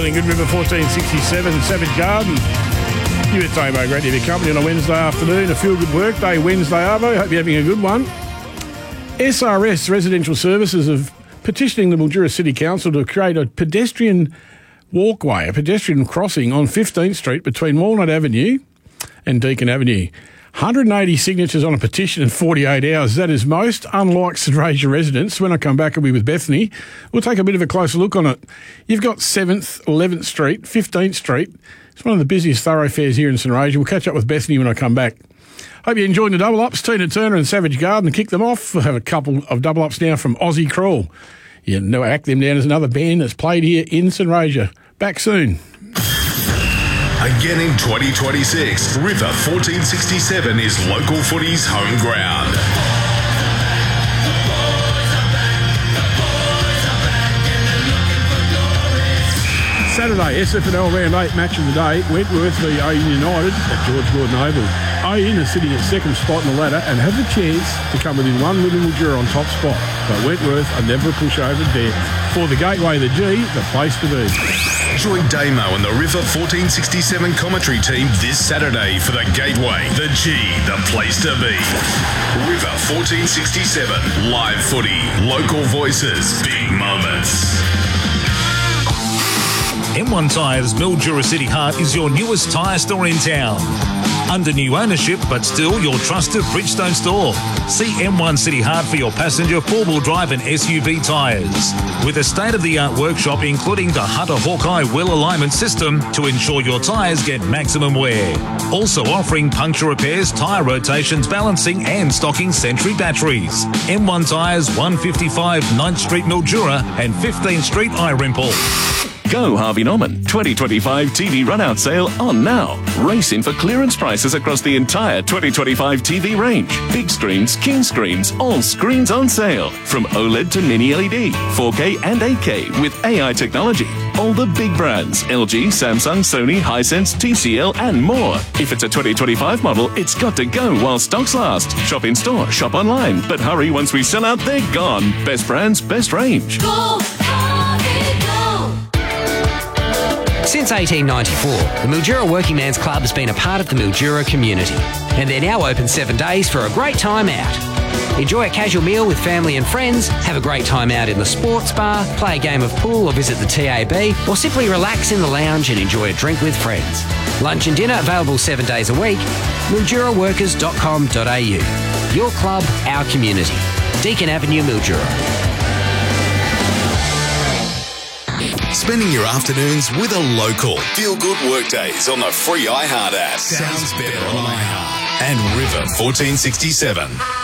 feeling good. River 1467, Savage Garden. You at Damo, great to have your company on a Wednesday afternoon. A feel-good work day, Wednesday, Arvo. Hope you're having a good one. SRS Residential Services have petitioning the Mildura City Council to create a pedestrian walkway, a pedestrian crossing on 15th Street between Walnut Avenue and Deakin Avenue. 180 signatures on a petition in 48 hours. That is most, unlike St Rasia residents. When I come back, I'll be with Bethany. We'll take a bit of a closer look on it. You've got 7th, 11th Street, 15th Street. It's one of the busiest thoroughfares here in St Rasia. We'll catch up with Bethany when I come back. Hope you're enjoying the double-ups. Tina Turner and Savage Garden kick them off. We'll have a couple of double-ups now from Aussie Crawl. You know, act them down as another band that's played here in St Rasia. Back soon. Again in 2026, River 1467 is local footy's home ground. Saturday, SFNL Round 8 match of the day, Wentworth v Oyen United at George Gordon Oval. Oyen are sitting at second spot in the ladder and have the chance to come within one with Mildura on top spot. But Wentworth are never a pushover there. For the Gateway, the G, the place to be. Join Damo and the River 1467 commentary team this Saturday for the Gateway, the G, the place to be. River 1467, live footy, local voices, big moments. M1 Tyres Mildura City Heart is your newest tyre store in town. Under new ownership, but still your trusted Bridgestone store. See M1 City Heart for your passenger, four-wheel drive and SUV tyres. With a state-of-the-art workshop including the Hunter Hawkeye wheel alignment system to ensure your tyres get maximum wear. Also offering puncture repairs, tyre rotations, balancing and stocking Sentry batteries. M1 Tyres, 155 9th Street Mildura and 15th Street Irimple. Go Harvey Norman 2025 TV run-out sale on now. Race in for clearance prices across the entire 2025 TV range. Big screens, king screens, all screens on sale. From OLED to mini LED, 4K and 8K with AI technology. All the big brands, LG, Samsung, Sony, Hisense, TCL and more. If it's a 2025 model, it's got to go while stocks last. Shop in store, shop online. But hurry, once we sell out, they're gone. Best brands, best range. Go, Harvey, go! Since 1894, the Mildura Working Man's Club has been a part of the Mildura community, and they're now open 7 days for a great time out. Enjoy a casual meal with family and friends, have a great time out in the sports bar, play a game of pool or visit the TAB, or simply relax in the lounge and enjoy a drink with friends. Lunch and dinner available 7 days a week. MilduraWorkers.com.au. Your club, our community. Deakin Avenue, Mildura. Spending your afternoons with a local. Feel good workdays on the free iHeart app. Sounds better on iHeart. And River 1467.